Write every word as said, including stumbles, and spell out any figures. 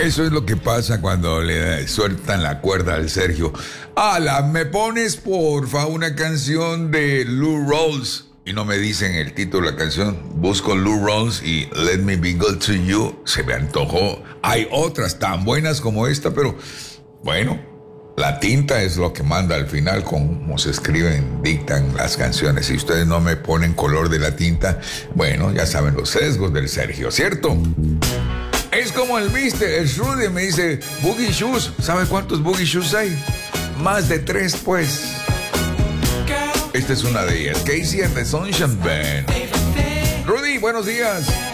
Eso es lo que pasa cuando le sueltan la cuerda al Sergio. Ala, ¿me pones porfa una canción de Lou Rawls? Y no me dicen el título de la canción. Busco Lou Rawls y Let Me Be Good to You. Se me antojó. Hay otras tan buenas como esta, pero bueno, la tinta es lo que manda al final, como se escriben, dictan las canciones. Si ustedes no me ponen color de la tinta, bueno, ya saben los sesgos del Sergio, ¿cierto? Es como el mister, el Rudy me dice, Boogie Shoes. ¿Sabe cuántos Boogie Shoes hay? Más de tres, pues. Esta es una de ellas. Casey and the Sunshine Band. Rudy, buenos días.